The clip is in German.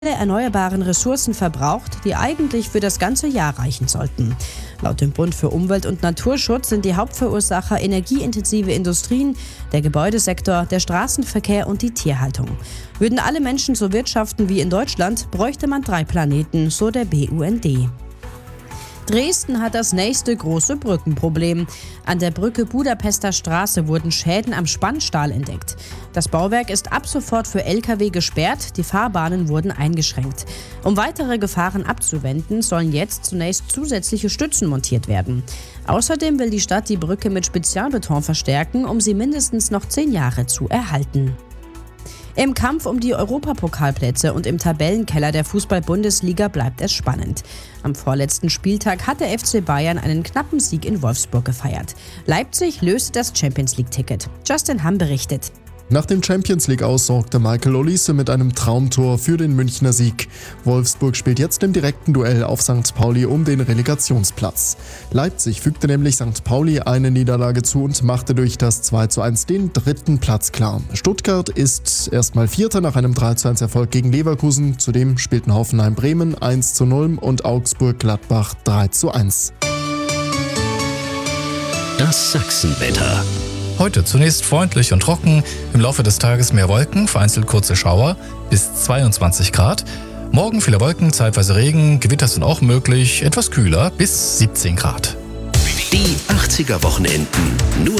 erneuerbaren Ressourcen verbraucht, die eigentlich für das ganze Jahr reichen sollten. Laut dem Bund für Umwelt- und Naturschutz sind die Hauptverursacher energieintensive Industrien, der Gebäudesektor, der Straßenverkehr und die Tierhaltung. Würden alle Menschen so wirtschaften wie in Deutschland, bräuchte man 3 Planeten, so der BUND. Dresden hat das nächste große Brückenproblem. An der Brücke Budapester Straße wurden Schäden am Spannstahl entdeckt. Das Bauwerk ist ab sofort für Lkw gesperrt, die Fahrbahnen wurden eingeschränkt. Um weitere Gefahren abzuwenden, sollen jetzt zunächst zusätzliche Stützen montiert werden. Außerdem will die Stadt die Brücke mit Spezialbeton verstärken, um sie mindestens noch 10 Jahre zu erhalten. Im Kampf um die Europapokalplätze und im Tabellenkeller der Fußball-Bundesliga bleibt es spannend. Am vorletzten Spieltag hat der FC Bayern einen knappen Sieg in Wolfsburg gefeiert. Leipzig löste das Champions-League-Ticket. Justin Hamm berichtet. Nach dem Champions-League-Aus sorgte Michael Olise mit einem Traumtor für den Münchner Sieg. Wolfsburg spielt jetzt im direkten Duell auf St. Pauli um den Relegationsplatz. Leipzig fügte nämlich St. Pauli eine Niederlage zu und machte durch das 2:1 den 3. Platz klar. Stuttgart ist erstmal Vierter nach einem 3:1-Erfolg gegen Leverkusen. Zudem spielten Hoffenheim Bremen 1:0 und Augsburg Gladbach 3:1. Das Sachsenwetter. Heute zunächst freundlich und trocken, im Laufe des Tages mehr Wolken, vereinzelt kurze Schauer, bis 22 Grad. Morgen viele Wolken, zeitweise Regen, Gewitter sind auch möglich, etwas kühler, bis 17 Grad. Die 80er Wochenenden, nur